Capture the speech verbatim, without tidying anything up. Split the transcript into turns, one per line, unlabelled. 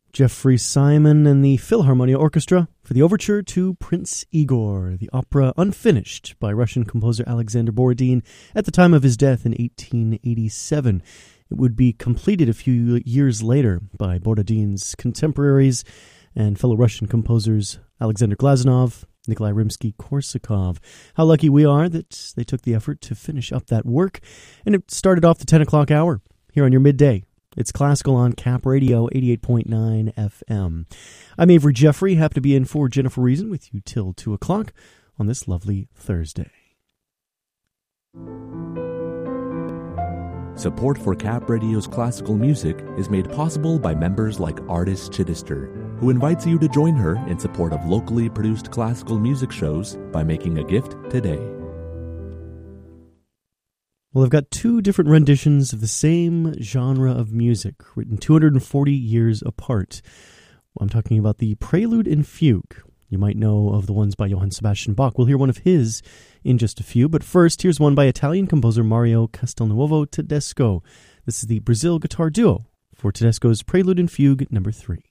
Jeffrey Simon and the Philharmonia Orchestra for the overture to Prince Igor, the opera unfinished by Russian composer Alexander Borodin at the time of his death in eighteen eighty-seven. It would be completed a few years later by Borodin's contemporaries and fellow Russian composers Alexander Glazunov, Nikolai Rimsky-Korsakov. How lucky we are that they took the effort to finish up that work, and it started off the ten o'clock hour here on your midday. It's Classical on Cap Radio, eighty-eight point nine F M. I'm Avery Jeffrey, happy to be in for Jennifer Reason with you till two o'clock on this lovely Thursday.
Support for Cap Radio's classical music is made possible by members like Artis Chittister, who invites you to join her in support of locally produced classical music shows by making a gift today.
Well, I've got two different renditions of the same genre of music, written two hundred forty years apart. Well, I'm talking about the Prelude and Fugue. You might know of the ones by Johann Sebastian Bach. We'll hear one of his in just a few, but first, here's one by Italian composer Mario Castelnuovo Tedesco. This is the Brazil Guitar Duo for Tedesco's Prelude and Fugue number three.